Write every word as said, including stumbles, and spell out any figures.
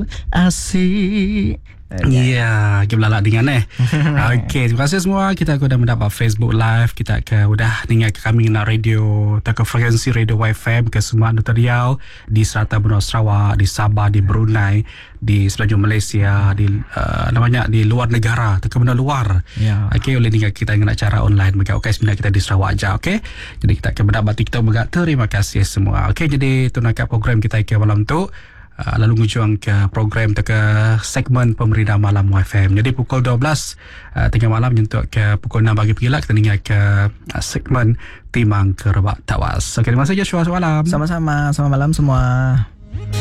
Asyik. Ya, kita belalak dengan eh. Okey, terima kasih semua. Kita sudah mendapat Facebook Live. Kita ke sudah dengar ke kami nak radio, tak ke frekuensi radio Y F M ke semua Nusa Riau, di Serata Benua Sarawak, di Sabah, di Brunei, di semenanjung Malaysia, di uh, namanya di luar negara, tak ke benda luar. Ya. Okey, boleh dengar kita dengan cara online. Maka okey, sebenarnya kita di Sarawak aja, okey. Jadi kita akan mendapat TikTok juga. Terima kasih semua. Okey, jadi itu nak program kita ke malam tu. Uh, lalu ngujung ke program ke segmen Pemerintah Malam Y F M. Jadi pukul dua belas uh, tengah malam untuk ke pukul enam pagi pula kita dengar ke uh, segmen Timang Kerebak Tawas. Okey, terima kasih Joshua. Selamat malam. Sama-sama. Selamat malam semua.